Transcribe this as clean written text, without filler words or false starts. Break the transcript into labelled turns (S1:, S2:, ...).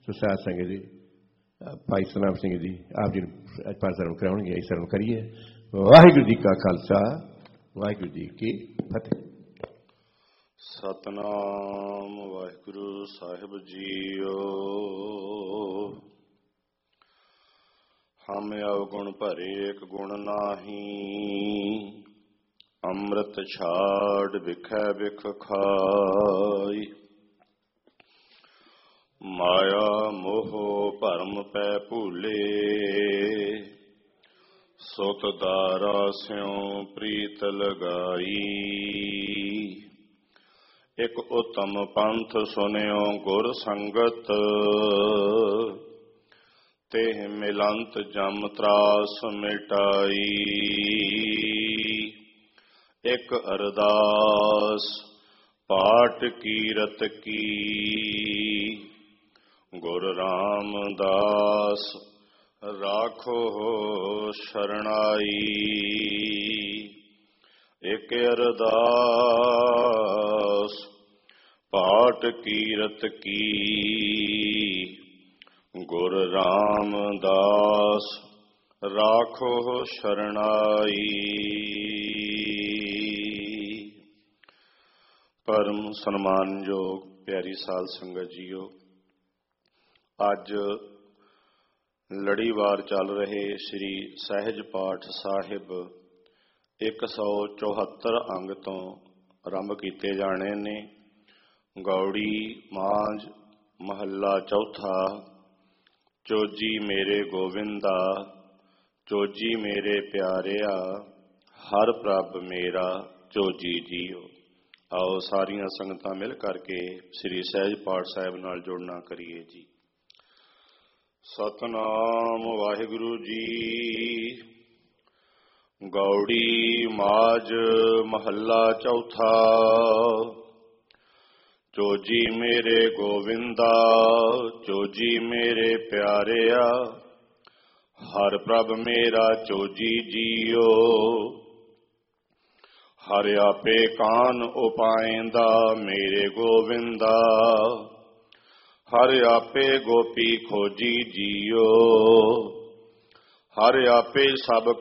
S1: ਸੋ ਸਾਧ ਸੰਗਤ ਜੀ, ਭਾਈ ਸਤਨਾਮ ਸਿੰਘ ਜੀ ਆਪ ਜੀ ਨੂੰ ਅੱਜ ਪਾਠ ਸਰਵਣ ਕਰਾਉਣਗੇ। ਇਸ ਸਰਵਣ ਕਰੀਏ। ਵਾਹਿਗੁਰੂ ਜੀ ਕਾ ਖਾਲਸਾ, ਵਾਹਿਗੁਰੂ ਜੀ ਕੀ ਫਤਿਹ।
S2: ਸਤਨਾਮ ਵਾਹਿਗੁਰੂ ਸਾਹਿਬ ਜੀਓ। ਹਮ ਅਵਗੁਣ ਭਰੇ ਏਕ ਗੁਣ ਨਾਹੀ, ਅੰਮ੍ਰਿਤ ਛਾੜ ਵਿਖੈ ਵਿਖ ਖਾਈ। ਮਾਇਆ ਮੋਹ ਭਰਮ ਪੈ ਭੂਲੇ, ਸੁਤ ਦਾਰਾ ਸਿਉ ਪ੍ਰੀਤ ਲਗਾਈ। ਇਕ ਉਤਮ ਪੰਥ ਸੁਨਿਓ ਗੁਰ ਸੰਗਤ, ਤੇਹ ਮਿਲੰਤ ਜਮ ਤਰਾਸ ਮਿਟਾਈ। ਇਕ ਅਰਦਾਸ ਪਾਠ ਕੀਰਤ ਕੀ, ਗੁਰ ਰਾਮਦਾਸ ਰਾਖੋ ਸ਼ਰਣਾਈ। ਇਕ ਅਰਦਾਸ ਪਾਠ ਕੀਰਤ ਕੀ, ਗੁਰ ਰਾਮਦਾਸ ਰਾਖੋ ਸ਼ਰਣਾਈ। ਪਰਮ ਸਨਮਾਨਯੋਗ ਪਿਆਰੀ ਸਾਧ ਸੰਗਤ ਜੀਓ, ਅੱਜ ਲੜੀਵਾਰ ਚੱਲ ਰਹੇ ਸ੍ਰੀ ਸਹਿਜ ਪਾਠ ਸਾਹਿਬ 174 ਅੰਗ ਤੋਂ ਆਰੰਭ ਕੀਤੇ ਜਾਣੇ ਨੇ। ਗੌੜੀ ਮਾਂਝ ਮਹੱਲਾ ਚੌਥਾ। ਚੋਜੀ ਮੇਰੇ ਗੋਵਿੰਦਾ, ਚੋਜੀ ਮੇਰੇ ਪਿਆਰਿਆ, ਹਰ ਪ੍ਰਭ ਮੇਰਾ ਚੋਜੀ ਜੀਓ। ਆਓ ਸਾਰੀਆਂ ਸੰਗਤਾਂ ਮਿਲ ਕਰਕੇ ਸ੍ਰੀ ਸਹਿਜ ਪਾਠ ਸਾਹਿਬ ਨਾਲ ਜੁੜਨਾ ਕਰੀਏ ਜੀ। ਸਤਨਾਮ ਵਾਹਿਗੁਰੂ ਜੀ। ਗੌੜੀ ਮਾਝ ਮਹੱਲਾ ਚੌਥਾ। ਚੋਜੀ ਮੇਰੇ ਗੋਵਿੰਦਾ, ਚੋਜੀ ਮੇਰੇ ਪਿਆਰਿਆ, ਹਰ ਪ੍ਰਭ ਮੇਰਾ ਚੋਜੀ ਜੀਓ। ਹਰ ਆਪੇ ਕਾਨ ਉਪਾਇੰਦਾ ਮੇਰੇ ਗੋਵਿੰਦਾ, ਹਰ ਆਪੇ ਗੋਪੀ ਖੋਜੀ ਜੀਓ। ਹਰ ਆਪੇ ਸਭ